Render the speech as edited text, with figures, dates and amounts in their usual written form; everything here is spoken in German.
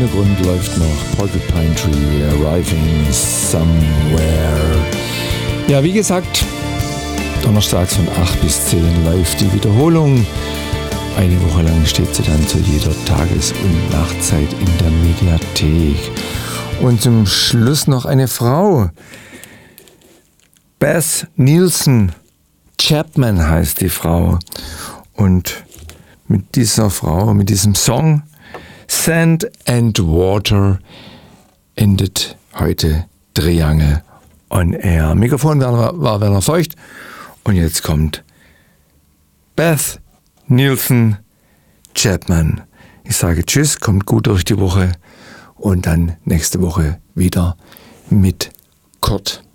Hintergrund läuft noch Porcupine Tree, Arriving Somewhere. Ja, wie gesagt, donnerstags von 8 bis 10 läuft die Wiederholung. Eine Woche lang steht sie dann zu jeder Tages- und Nachtzeit in der Mediathek. Und zum Schluss noch eine Frau. Beth Nielsen Chapman heißt die Frau. Und mit dieser Frau, mit diesem Song Sand and Water endet heute Triangel on Air. Mikrofon war Werner Feucht und jetzt kommt Beth Nielsen Chapman. Ich sage Tschüss, kommt gut durch die Woche und dann nächste Woche wieder mit Kurt.